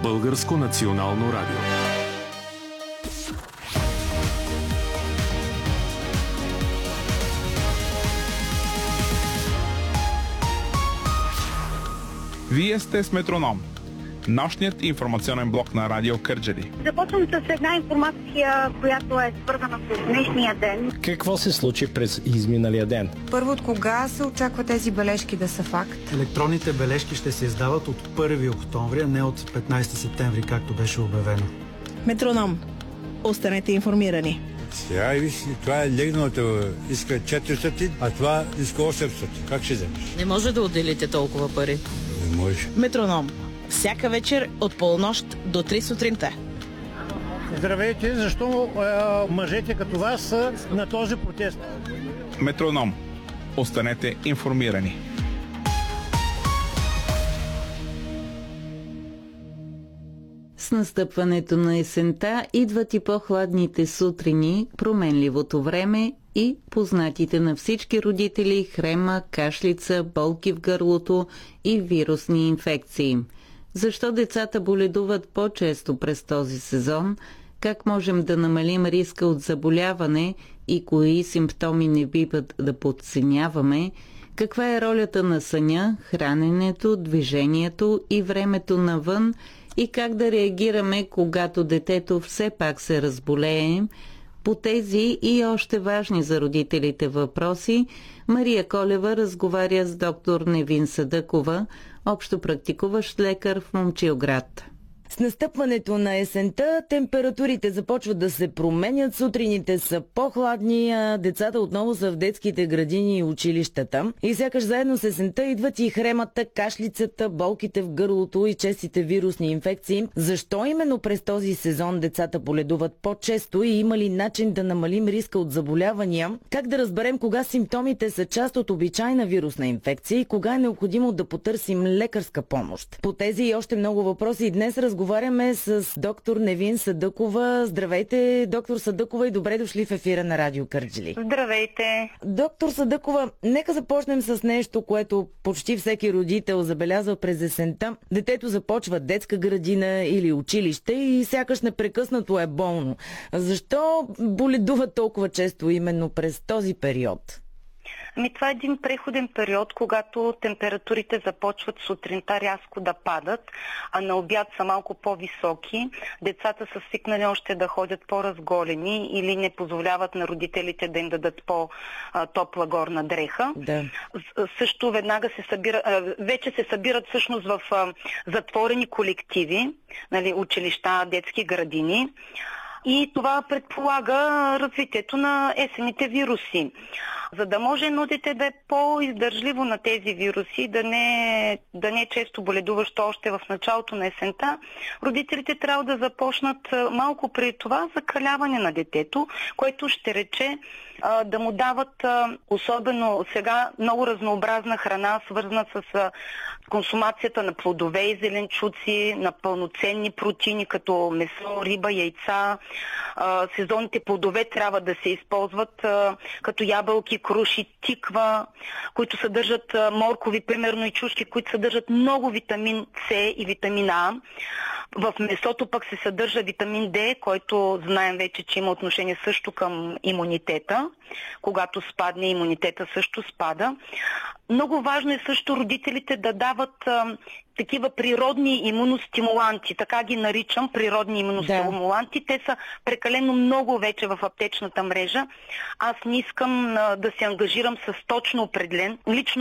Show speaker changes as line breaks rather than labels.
Българско национално радио.
Вие сте с Метроном, нощният информационен блок на Радио Кърджали.
Започвам с една информация, която е свързана с днешния ден.
Какво се случи през изминалия ден?
Първо, от кога се очаква тези бележки да са факт?
Електронните бележки ще се издават от 1 октомври, а не от 15 септември, както беше обявено.
Метроном. Останете информирани.
Сега и виж, това е легналото, иска 400, а това иска 800. Как ще вземеш?
Не може да отделите толкова пари.
Не може.
Метроном. Всяка вечер от полунощ до 3 сутринта.
Здравейте, защо мъжете като вас са на този протест?
Метроном. Останете информирани.
С настъпването на есента идват и по-хладните сутрини, променливото време и познатите на всички родители хрема, кашлица, болки в гърлото и вирусни инфекции. Защо децата боледуват по-често през този сезон? Как можем да намалим риска от заболяване и кои симптоми не биват да подценяваме? Каква е ролята на съня, храненето, движението и времето навън? И как да реагираме, когато детето все пак се разболее? По тези и още важни за родителите въпроси Мария Колева разговаря с доктор Невин Садъкова, общопрактикуващ лекар в Момчилград.
С настъпването на есента температурите започват да се променят, сутрините са по-хладни, а децата отново са в детските градини и училищата. И сякаш заедно с есента идват и хремата, кашлицата, болките в гърлото и честите вирусни инфекции. Защо именно през този сезон децата боледуват по-често и има ли начин да намалим риска от заболявания? Как да разберем кога симптомите са част от обичайна вирусна инфекция и кога е необходимо да потърсим лекарска помощ? По тези и още много въпроси днес разговаряме с доктор Невин Садъкова. Здравейте, доктор Садъкова, и добре дошли в ефира на Радио Кърджали.
Здравейте!
Доктор Садъкова, нека започнем с нещо, което почти всеки родител забелязва през есента. Детето започва детска градина или училище и сякаш непрекъснато е болно. Защо боледува толкова често именно през този период?
Това е един преходен период, когато температурите започват сутринта рязко да падат, а на обяд са малко по-високи. Децата са свикнали още да ходят по-разголени или не позволяват на родителите да им дадат по-топла горна дреха.
Да.
Също веднага вече се събират всъщност в затворени колективи, училища, детски градини. И това предполага развитието на есенните вируси. За да може едно дете да е по-издържливо на тези вируси, да не е често боледуващо още в началото на есента, родителите трябва да започнат малко преди това закаляване на детето, което ще рече да му дават особено сега много разнообразна храна, свързана с консумацията на плодове и зеленчуци, на пълноценни протеини, като месо, риба, яйца. Сезонните плодове трябва да се използват като ябълки, круши, тиква, които съдържат моркови, примерно, и чушки, които съдържат много витамин С и витамин А. В месото пък се съдържа витамин Д, който знаем вече, че има отношение също към имунитета. Когато спадне, имунитета също спада. Много важно е също родителите да дават такива природни имуностимуланти, така ги наричам, природни имуностимуланти. Те са прекалено много вече в аптечната мрежа. Аз не искам да се ангажирам с точно определен. Лично